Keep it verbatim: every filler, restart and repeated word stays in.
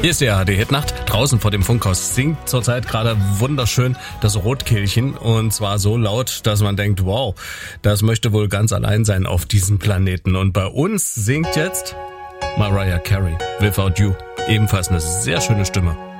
Hier ist die A R D-Hitnacht. Draußen vor dem Funkhaus singt zurzeit gerade wunderschön das Rotkehlchen. Und zwar so laut, dass man denkt, wow, das möchte wohl ganz allein sein auf diesem Planeten. Und bei uns singt jetzt Mariah Carey, Without You. Ebenfalls eine sehr schöne Stimme.